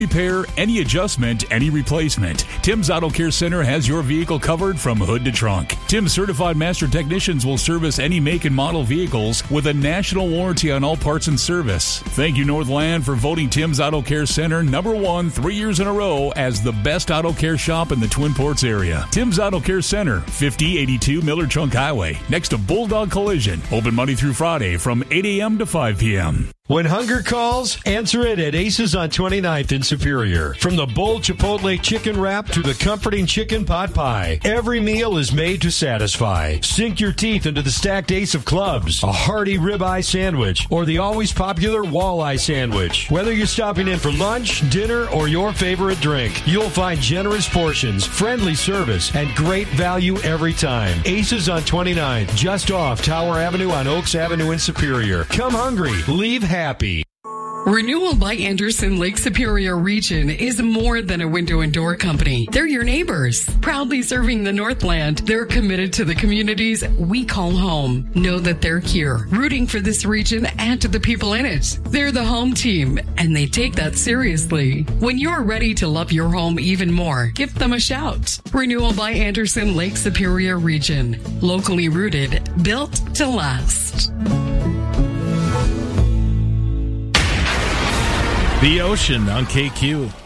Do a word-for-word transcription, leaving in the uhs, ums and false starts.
Repair, any adjustment, any replacement. Tim's Auto Care Center has your vehicle covered from hood to trunk. Tim's certified master technicians will service any make and model vehicles with a national warranty on all parts and service. Thank you, Northland, for voting Tim's Auto Care Center number one three years in a row as the best auto care shop in the Twin Ports area. Tim's Auto Care Center, fifty eighty-two Miller Trunk Highway, next to Bulldog Collision. Open Monday through Friday from eight a.m. to five p.m. When hunger calls, answer it at Aces on twenty-ninth in Superior. From the bold Chipotle chicken wrap to the comforting chicken pot pie, every meal is made to satisfy. Sink your teeth into the stacked ace of clubs, a hearty ribeye sandwich, or the always popular walleye sandwich. Whether you're stopping in for lunch, dinner, or your favorite drink, you'll find generous portions, friendly service, and great value every time. Aces on twenty-ninth, just off Tower Avenue on Oaks Avenue in Superior. Come hungry, leave happy. Happy. Renewal by Anderson Lake Superior Region is more than a window and door company. They're your neighbors. Proudly serving the Northland, they're committed to the communities we call home. Know that they're here, rooting for this region and to the people in it. They're the home team, and they take that seriously. When you're ready to love your home even more, give them a shout. Renewal by Anderson Lake Superior Region. Locally rooted, built to last. The Ocean on K Q.